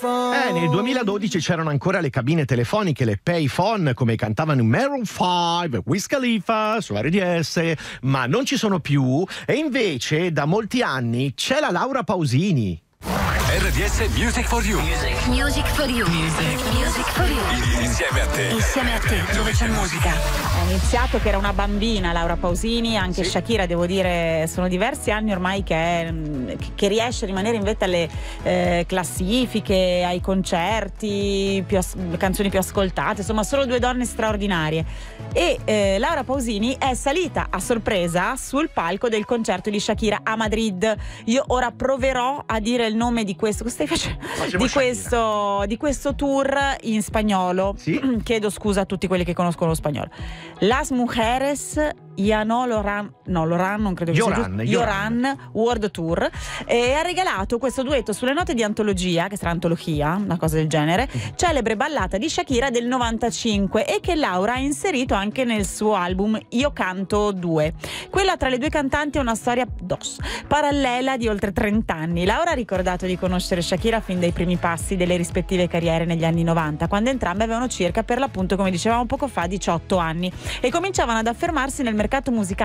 Nel 2012 c'erano ancora le cabine telefoniche, le payphone, come cantavano in Maroon 5, Wiz Khalifa su RDS, ma non ci sono più, e invece da molti anni c'è la Laura Pausini. RDS Music for You. Music for You. Music for You. Insieme a te. Insieme a te, dove c'è musica. Ha iniziato che era una bambina Laura Pausini, anche Shakira, devo dire, sono diversi anni ormai che riesce a rimanere in vetta alle classifiche, ai concerti, canzoni più ascoltate, insomma solo due donne straordinarie. E Laura Pausini è salita a sorpresa sul palco del concerto di Shakira a Madrid. Io ora proverò a dire il nome di questo, cosa stai facendo? Di questo tour in spagnolo. Sì? Chiedo scusa a tutti quelli che conoscono lo spagnolo. Las mujeres ya no Loran, non credo che sia giusto. Yoran World Tour, e ha regalato questo duetto sulle note di antologia, che sarà antologia, una cosa del genere, celebre ballata di Shakira del 95, e che Laura ha inserito anche nel suo album Io Canto 2. Quella tra le due cantanti è una storia parallela di oltre 30 anni. Laura ha ricordato di conoscere Shakira fin dai primi passi delle rispettive carriere negli anni 90, quando entrambe avevano circa, per l'appunto, come dicevamo poco fa, 18 anni, e cominciavano ad affermarsi nel mercato musicale